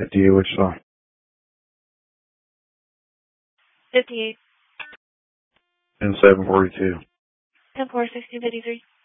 58, which song? 58. And 742. 10-4, 1653.